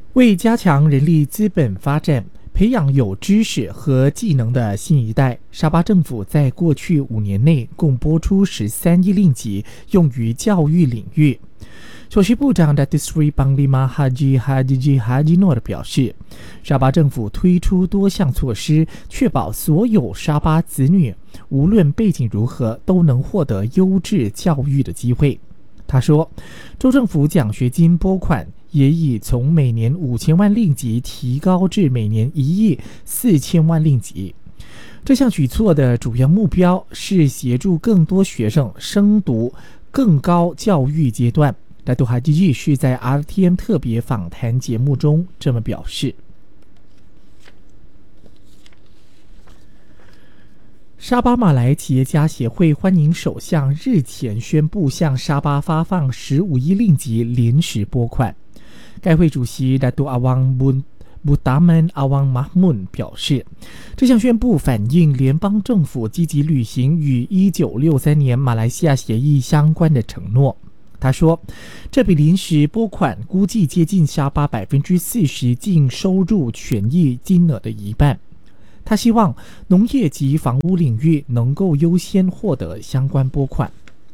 为加强人力资本发展，培养有知识和技能的新一代，沙巴政府在过去5年内共拨出13亿令吉用于教育领域。首席部长 Datuk Seri Panglima Haji Haji Noor 表示，沙巴政府推出多项措施，确保所有沙巴子女无论背景如何都能获得优质教育的机会。他说，州政府奖学金拨款也已从每年5000万令吉提高至每年1亿4千万令吉。这项举措的主要目标是协助更多学生升读更高教育阶段。达杜哈基吉是在 RTM 特别访谈节目中这么表示。沙巴马来企业家协会欢迎首相日前宣布向沙巴发放15亿令吉临时拨款。该会主席达杜阿旺布达曼阿旺马mun表示，这项宣布反映联邦政府积极履行与1963年马来西亚协议相关的承诺。他说，这笔临时拨款估计接近沙巴40%净收入权益金额的一半。他希望农业及房屋领域能够优先获得相关拨款。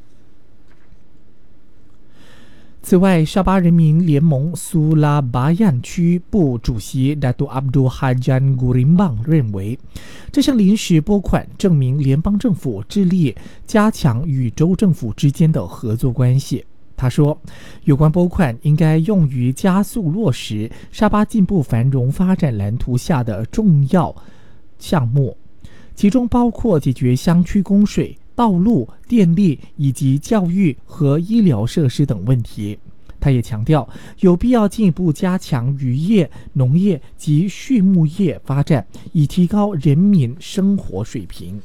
此外，沙巴人民联盟苏拉巴yan区部主席 Datuk Abdul Hajan Gurimbang 认为，这项临时拨款证明联邦政府致力加强与州政府之间的合作关系。他说，有关拨款应该用于加速落实沙巴进步繁荣发展蓝图下的重要项目，其中包括解决乡区供水、道路、电力以及教育和医疗设施等问题。他也强调，有必要进一步加强渔业、农业及畜牧业发展，以提高人民生活水平。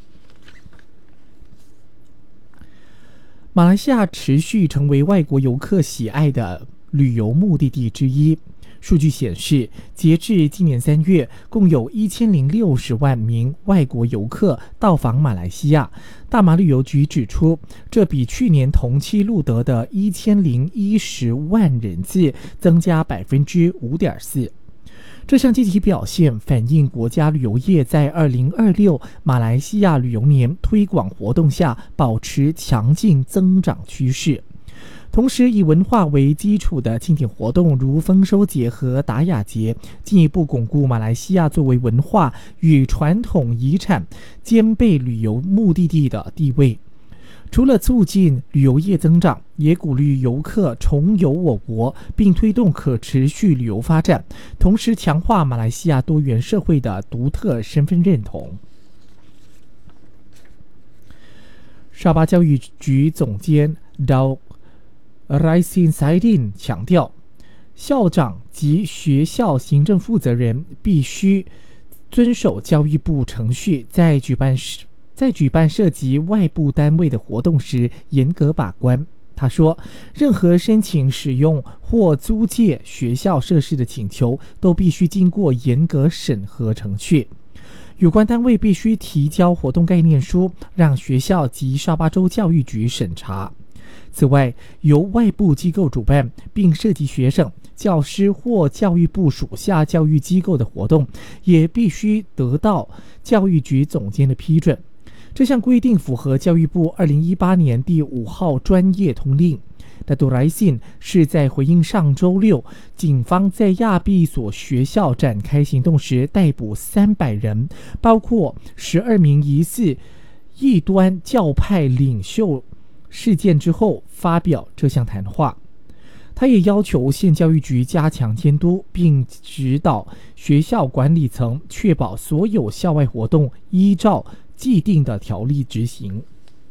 马来西亚持续成为外国游客喜爱的旅游目的地之一。数据显示，截至今年3月，共有1060万名外国游客到访马来西亚。大马旅游局指出，这比去年同期录得的1010万人次增加5.4%。这项积极表现反映国家旅游业在2026马来西亚旅游年推广活动下保持强劲增长趋势。同时，以文化为基础的庆典活动如丰收节和达雅节，进一步巩固马来西亚作为文化与传统遗产兼备旅游目的地的地位。除了促进旅游业增长，也鼓励游客重游我国，并推动可持续旅游发展，同时强化马来西亚多元社会的独特身份认同。沙巴教育局总监 Daud Raisin Saidin 强调，校长及学校行政负责人必须遵守教育部程序，在举办涉及外部单位的活动时严格把关。他说，任何申请使用或租借学校设施的请求都必须经过严格审核程序。有关单位必须提交活动概念书，让学校及沙巴州教育局审查。此外，由外部机构主办并涉及学生、教师或教育部属下教育机构的活动，也必须得到教育局总监的批准。这项规定符合教育部2018年第5号专业通令。Datuk Raisin 是在回应上周六警方在亚庇一所学校展开行动时逮捕300人，包括12名疑似异端教派领袖事件之后发表这项谈话。他也要求县教育局加强监督，并指导学校管理层确保所有校外活动依照既定的条例执行。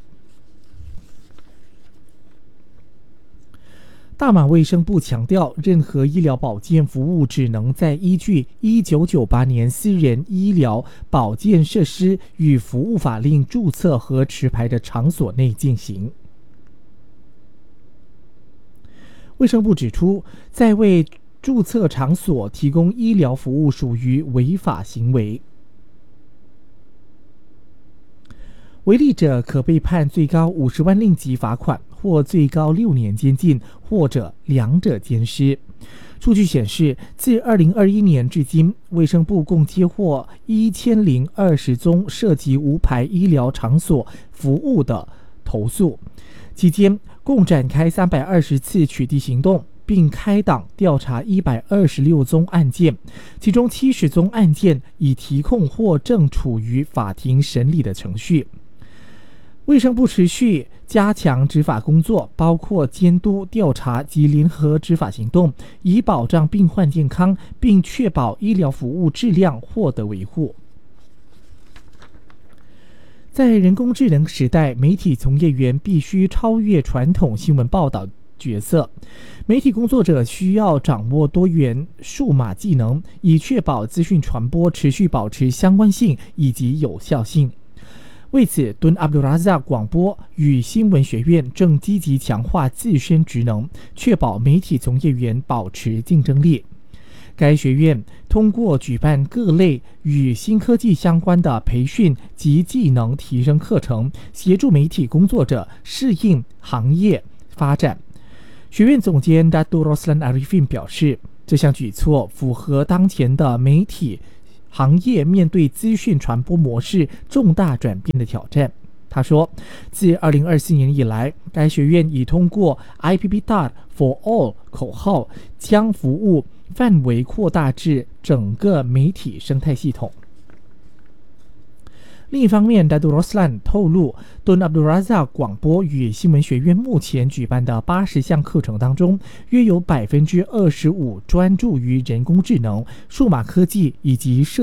大马卫生部强调，任何医疗保健服务只能在依据1998年私人医疗保健设施与服务法令注册和持牌的场所内进行。卫生部指出，在为注册场所提供医疗服务属于违法行为，违例者可被判最高50万令吉罚款， 或最高6年监禁，或者两者兼施。数据显示，自2021年至今，卫生部共接获1020宗涉及无牌医疗场所服务的投诉，期间共展开320次取缔行动，并开档调查126宗案件，其中70宗案件已提控或正处于法庭审理的程序。卫生部持续加强执法工作，包括监督、调查及联合执法行动，以保障病患健康，并确保医疗服务质量获得维护。在人工智能时代，媒体从业员必须超越传统新闻报道角色。媒体工作者需要掌握多元数码技能，以确保资讯传播持续保持相关性以及有效性。为此，敦阿卜杜拉萨广播与新闻学院正积极强化自身职能，确保媒体从业员保持竞争力。该学院通过举办各类与新科技相关的培训及技能提升课程，协助媒体工作者适应行业发展。学院总监 Datuk Roslan Arifin 表示，这项举措符合当前的媒体行业面对资讯传播模式重大转变的挑战。他说，自2024年以来，该学院已通过 IPPTAR for All 口号，将服务范围扩大至整个媒体生态系统。另一方面， Datuk Roslan 透露，敦阿卜杜拉萨广播与新闻学院目前举办的80项课程当中，约有25%专注于人工智能、数码科技以及